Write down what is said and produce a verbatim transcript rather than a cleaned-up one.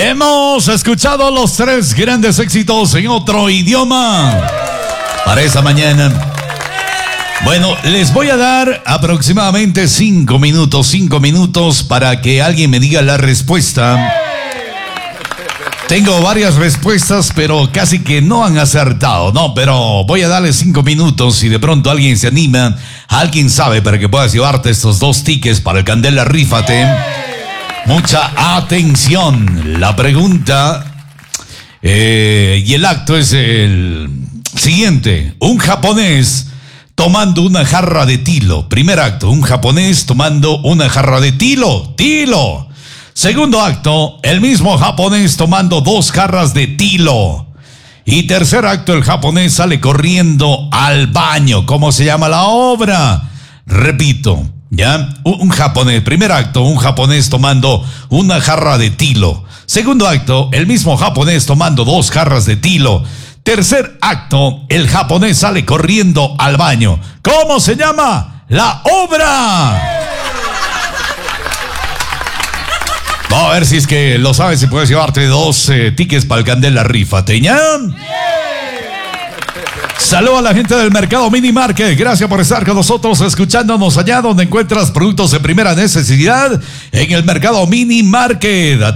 Hemos escuchado los tres grandes éxitos en otro idioma para esta mañana. Bueno, les voy a dar aproximadamente cinco minutos, cinco minutos para que alguien me diga la respuesta. Tengo varias respuestas, pero casi que no han acertado, ¿no? Pero voy a darles cinco minutos y de pronto alguien se anima, alguien sabe para que puedas llevarte estos dos tickets para el Candela Rífate. Mucha atención. La pregunta eh, y el acto es el siguiente. Un japonés tomando una jarra de tilo. Primer acto, un japonés tomando una jarra de tilo. Tilo. Segundo acto, el mismo japonés tomando dos jarras de tilo. Y tercer acto, el japonés sale corriendo al baño. ¿Cómo se llama la obra? Repito, ¿ya? Un japonés, primer acto, un japonés tomando una jarra de tilo. Segundo acto, el mismo japonés tomando dos jarras de tilo. Tercer acto, el japonés sale corriendo al baño. ¿Cómo se llama la obra? Vamos a ver si es que lo sabes, si puedes llevarte dos eh, tickets para el Candela Rífate, ¿ya? Saludos a la gente del Mercado Mini Market. Gracias por estar con nosotros, escuchándonos allá donde encuentras productos de primera necesidad en el Mercado Mini Market.